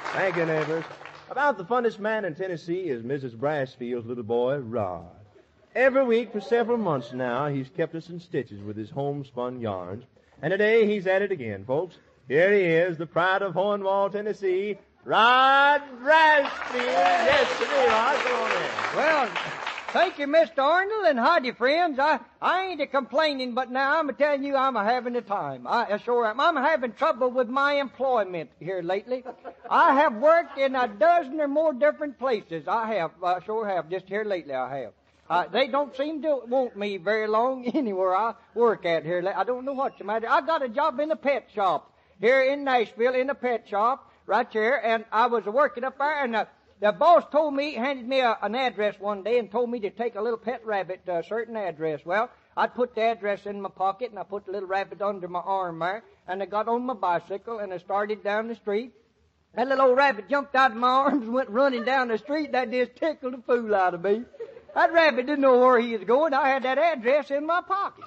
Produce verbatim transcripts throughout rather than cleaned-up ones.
Thank you, neighbors. About the funnest man in Tennessee is Missus Brassfield's little boy, Rod. Every week for several months now, he's kept us in stitches with his homespun yarns. And today he's at it again, folks. Here he is, the pride of Hornwall, Tennessee, Rod Brassfield. Yes, today, Rod. Come on in. Well, thank you, Mister Arnold, and howdy, friends. I, I ain't a-complaining, but now I'm a-telling you I'm a-having a time. I, I sure am. I'm having trouble with my employment here lately. I have worked in a dozen or more different places. I have. I sure have. Just here lately I have. Uh, they don't seem to want me very long anywhere I work at here. I don't know what's the matter. I got a job in a pet shop here in Nashville, in a pet shop right here, and I was working up there, and uh, the boss told me, handed me a, an address one day and told me to take a little pet rabbit to a certain address. Well, I put the address in my pocket, and I put the little rabbit under my arm there, and I got on my bicycle, and I started down the street. That little old rabbit jumped out of my arms and went running down the street. That just tickled the fool out of me. That rabbit didn't know where he was going. I had that address in my pocket.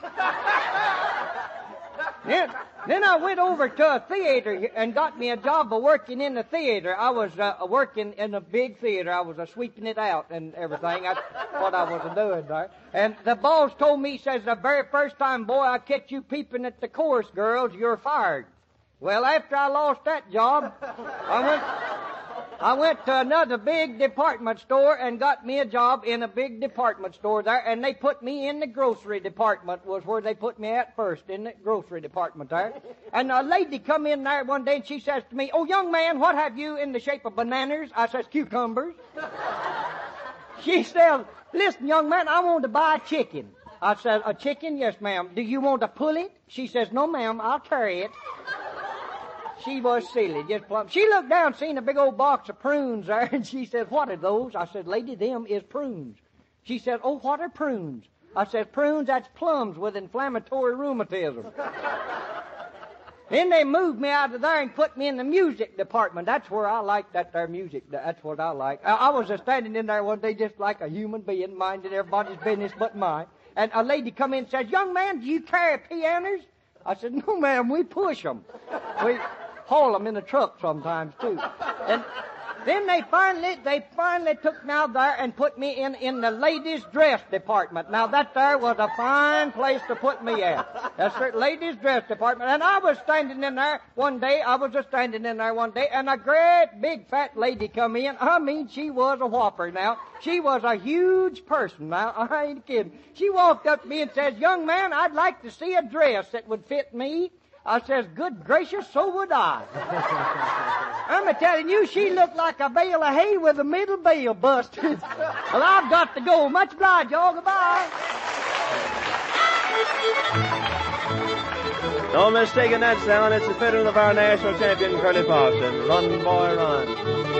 then, then I went over to a theater and got me a job of working in the theater. I was uh, working in a big theater. I was uh, sweeping it out and everything. That's what I was doing there. And the boss told me, he says, the very first time, boy, I catch you peeping at the chorus girls, you're fired. Well, after I lost that job, I went... I went to another big department store and got me a job in a big department store there, and they put me in the grocery department, was where they put me at first, in the grocery department there. And a lady come in there one day and she says to me, "Oh, young man, what have you in the shape of bananas?" I says, "Cucumbers." She says, "Listen, young man, I want to buy a chicken." I said, "A chicken? Yes, ma'am. Do you want to pull it?" She says, "No, ma'am, I'll carry it." She was silly, just plumb. She looked down, seen a big old box of prunes there, and she said, "What are those?" I said, "Lady, them is prunes." She said, "Oh, what are prunes?" I said, "Prunes, that's plums with inflammatory rheumatism." Then they moved me out of there and put me in the music department. That's where I like that there music. That's what I like. I, I was uh, standing in there one day just like a human being, minding everybody's business but mine. And a lady come in and said, "Young man, do you carry pianos?" I said, "No, ma'am, we push them. We haul them in the truck sometimes, too." And then they finally, they finally took me out there and put me in, in the ladies' dress department. Now, that there was a fine place to put me at. That's the ladies' dress department. And I was standing in there one day, I was just standing in there one day, and a great big fat lady come in. I mean, she was a whopper now. She was a huge person now. I ain't kidding. She walked up to me and says, "Young man, I'd like to see a dress that would fit me." I says, "Good gracious, so would I." I'm a telling you, she looked like a bale of hay with a middle bale busted. Well, I've got to go. Much obliged, y'all. Goodbye. No mistaking that sound. It's the fiddle of our national champion, Curly Parson. Run, boy, run.